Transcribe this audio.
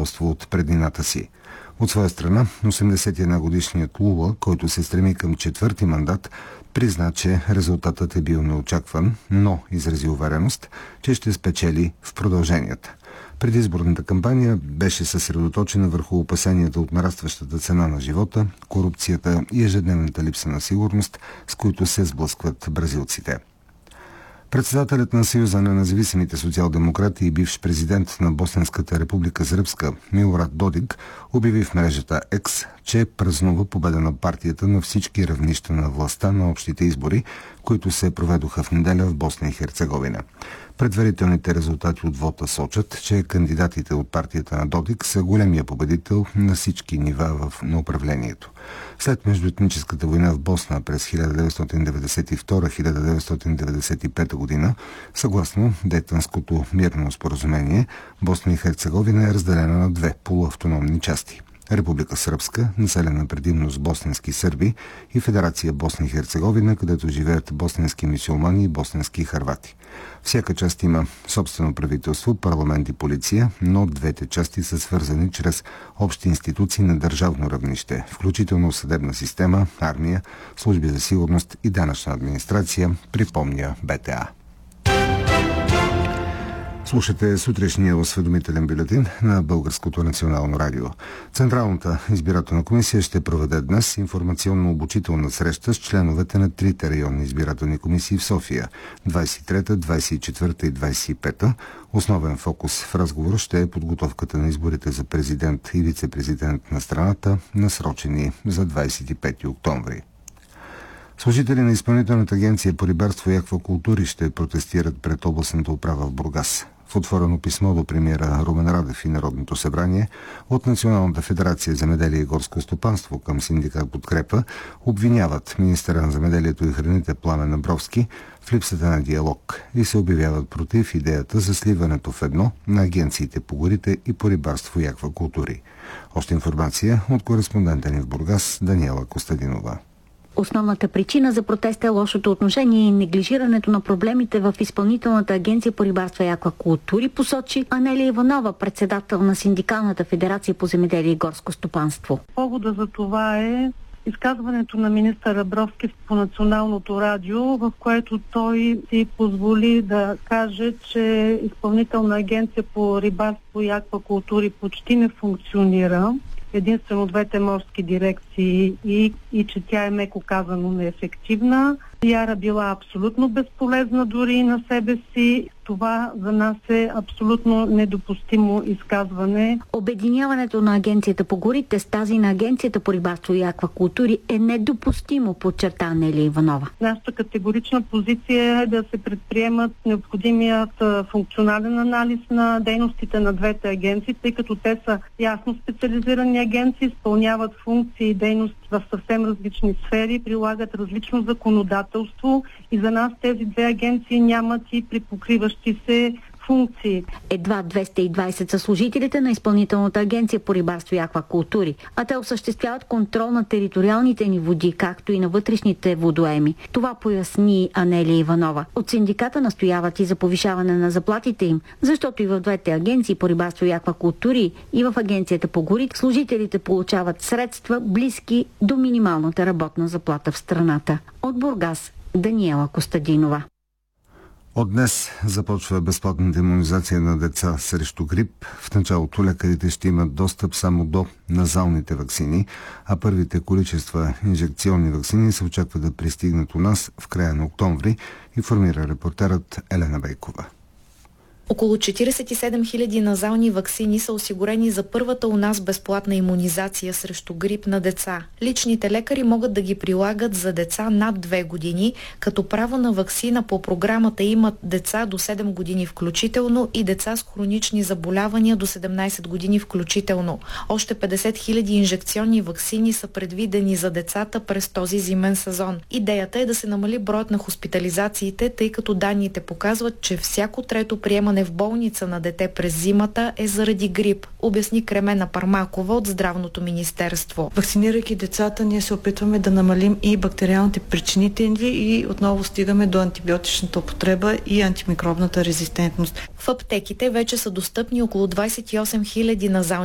недоволство от преднината си. От своя страна, 81-годишният Лула, който се стреми към четвърти мандат, призна, че резултатът е бил неочакван, но изрази увереност, че ще спечели в продълженията. Предизборната кампания беше съсредоточена върху опасенията от нарастващата цена на живота, корупцията и ежедневната липса на сигурност, с които се сблъскват бразилците. Председателят на Съюза на независимите социал-демократи и бивш президент на Босненската република Сръбска Милорад Додик обяви в мрежата X, че празнува победа на партията на всички равнища на властта на общите избори, които се проведоха в неделя в Босна и Херцеговина. Предварителните резултати от вота сочат, че кандидатите от партията на Додик са големия победител на всички нива на управлението. След междуетническата война в Босна през 1992-1995 година, съгласно Дейтънското мирно споразумение, Босна и Херцеговина е разделена на две полуавтономни части. Република Сръбска, населена предимно с босненски сърби, и Федерация Босна и Херцеговина, където живеят босненски мюсюлмани и босненски хървати. Всяка част има собствено правителство, парламент и полиция, но двете части са свързани чрез общи институции на държавно равнище, включително съдебна система, армия, служби за сигурност и данъчна администрация, припомня БТА. Слушате сутрешния осведомителен бюлетин на Българското национално радио. Централната избирателна комисия ще проведе днес информационно-обучителна среща с членовете на трите районни избирателни комисии в София – 23-та, 24-та и 25-та. Основен фокус в разговора ще е подготовката на изборите за президент и вице-президент на страната, насрочени за 25 октомври. Служители на Изпълнителната агенция по рибарство и аквакултури ще протестират пред областната управа в Бургас. В отворено писмо до премиера Румен Радев и Народното събрание от Националната федерация земеделие и горско стопанство към синдикат Подкрепа обвиняват министъра на земеделието и храните Пламен Абровски в липсата на диалог и се обявяват против идеята за сливането в едно на агенциите по горите и по рибарство и аквакултури. Още информация от кореспондента ни в Бургас Даниела Костадинова. Основната причина за протеста е лошото отношение и неглижирането на проблемите в Изпълнителната агенция по рибарство и аквакултури, посочи Анелия Иванова, председател на Синдикалната федерация по земеделие и горско стопанство. Повода за това е изказването на министър Абровски по Националното радио, в което той си позволи да каже, че Изпълнителна агенция по рибарство и аквакултури почти не функционира. Единствено двете морски дирекции и че тя е меко казано неефективна. Яра била абсолютно безполезна дори и на себе си. Това за нас е абсолютно недопустимо изказване. Обединяването на агенцията по горите с тази на агенцията по рибарство и аквакултури е недопустимо, подчерта Анелия Иванова. Нашата категорична позиция е да се предприемат необходимият функционален анализ на дейностите на двете агенции, тъй като те са ясно специализирани агенции, изпълняват функции и дейности в съвсем различни сфери, прилагат различно законодателство и за нас тези две агенции нямат и припокриващи се функции. Едва 220 са служителите на Изпълнителната агенция по рибарство и аквакултури, а те осъществяват контрол на териториалните ни води, както и на вътрешните водоеми. Това поясни Анелия Иванова. От синдиката настояват и за повишаване на заплатите им, защото и в двете агенции по рибарство и аквакултури и в агенцията по горите служителите получават средства близки до минималната работна заплата в страната. От Бургас Даниела Костадинова. От днес започва безплатната имунизация на деца срещу грип. В началото лекарите ще имат достъп само до назалните ваксини, а първите количества инжекционни ваксини се очаква да пристигнат у нас в края на октомври, информира репортерът Елена Бейкова. Около 47 000 назални ваксини са осигурени за първата у нас безплатна имунизация срещу грип на деца. Личните лекари могат да ги прилагат за деца над 2 години, като право на ваксина по програмата имат деца до 7 години включително и деца с хронични заболявания до 17 години включително. Още 50 000 инжекционни ваксини са предвидени за децата през този зимен сезон. Идеята е да се намали броят на хоспитализациите, тъй като данните показват, че всяко трето приемане в болница на дете през зимата е заради грип, обясни Кремена Пармакова от Здравното министерство. Вакцинирайки децата, ние се опитваме да намалим и бактериалните причинители и отново стигаме до антибиотичната употреба и антимикробната резистентност. В аптеките вече са достъпни около 28 000 назални